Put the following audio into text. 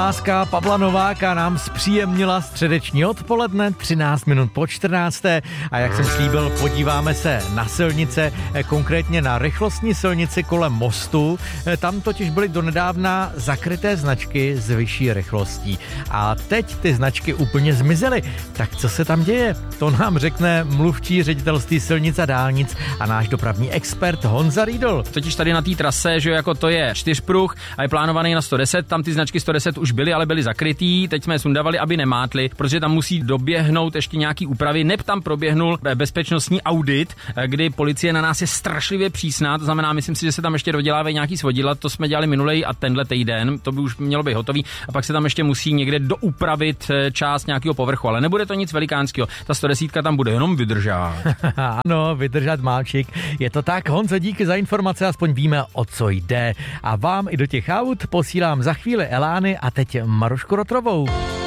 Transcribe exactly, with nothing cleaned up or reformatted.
láska Pavla Nováka nám zpříjemnila středeční odpoledne, třináct minut po čtrnácté. A jak jsem slíbil, podíváme se na silnice, konkrétně na rychlostní silnici kolem mostu. Tam totiž byly donedávna zakryté značky s vyšší rychlostí. A teď ty značky úplně zmizely. Tak co se tam děje? To nám řekne mluvčí ředitelství silnic a dálnic a náš dopravní expert Honza Riedl. Totiž tady na té trase, že jako to je čtyřpruh a je plánovaný na sto deset, tam ty značky sto deset už byly, ale byly zakrytý, teď jsme je sundavali, aby nemátli, protože tam musí doběhnout ještě nějaký úpravy. Neb tam proběhnul bezpečnostní audit, kdy policie na nás je strašlivě přísná, to znamená, myslím si, že se tam ještě dodělávají nějaký svodidla, to jsme dělali minulej a tenhle týden, to by už mělo být hotový, a pak se tam ještě musí někde doupravit část nějakého povrchu, ale nebude to nic velikánského. Ta sto deset tam bude jenom vydržet. Ano, vydržet máčik. Je to tak, Honzo, díky za informace, aspoň víme, o co jde. A vám i do těch aut posílám za chvíli Elány a teď Marušku Rotrovou.